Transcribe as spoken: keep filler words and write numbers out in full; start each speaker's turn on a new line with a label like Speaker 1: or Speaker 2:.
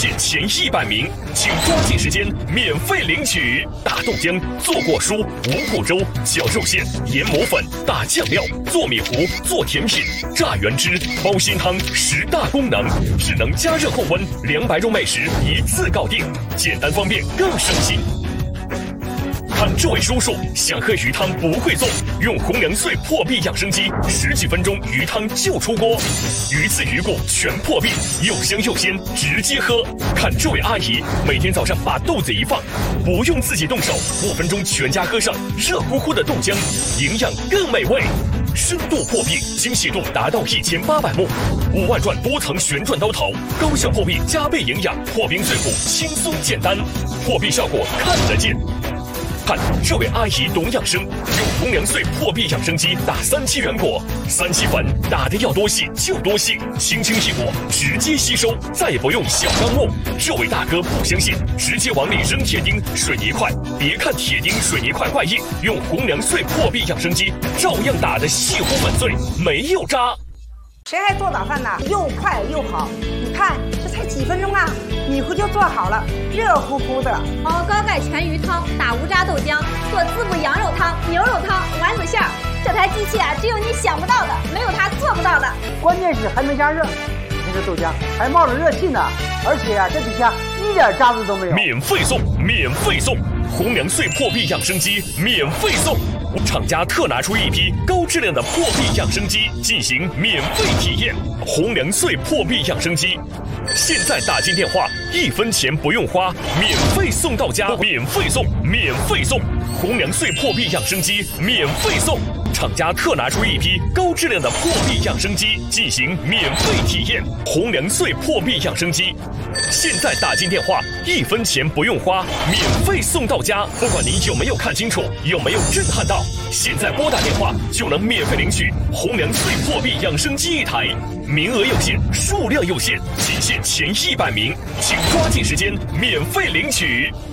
Speaker 1: 限前一百名，请抓紧时间免费领取。打豆浆、做果蔬、五谷粥、搅肉馅、研磨粉、打酱料、做米糊、做甜品、榨原汁、包心汤，十大功能，只能加热后温，两百种美食一次搞定，简单方便更省心。看这位叔叔想喝鱼汤不会做，用红粮碎破壁养生机，十几分钟鱼汤就出锅，鱼刺鱼骨全破壁，又香又鲜，直接喝。看这位阿姨每天早上把豆子一放，不用自己动手，五分钟全家喝上热乎乎的豆浆，营养更美味。深度破壁，精细度达到一千八百目，五万转多层旋转刀头，高效破壁加倍营养，破冰最补轻松简单，破壁效果看得见。看这位阿姨懂养生，用红粮碎破壁养生机打三七原果，三七粉打的要多细就多细，轻轻一裹直接吸收，再也不用小钢木。这位大哥不相信，直接往里扔铁钉、水泥块，别看铁钉、水泥块怪硬，用红粮碎破壁养生机照样打得细乎粉碎，没有渣。
Speaker 2: 谁还做早饭呢？又快又好，你看这才几分钟啊，米糊就做好了，热乎乎的。
Speaker 3: 熬高钙全鱼汤，打无渣豆浆，做滋补羊肉汤、牛肉汤、丸子馅儿。这台机器啊，只有你想不到的，没有它做不到的。
Speaker 4: 关键是还能加热，你这豆浆还冒着热气呢，而且啊，这底下一点渣子都没有。
Speaker 1: 免费送，免费送，红粮碎破壁养生机免费送。厂家特拿出一批高质量的破壁养生机进行免费体验。红粮碎破壁养生机，现在打进电话，一分钱不用花，免费送到家，免费送，免费送。红粮碎破壁养生机免费送。厂家特拿出一批高质量的破壁养生机进行免费体验。红粮碎破壁养生机，现在打进电话，一分钱不用花，免费送到家。不管你有没有看清楚，有没有震撼到，现在拨打电话就能免费领取红粮碎破壁养生机一台，名额有限，数量有限，仅限前一百名，请抓紧时间免费领取。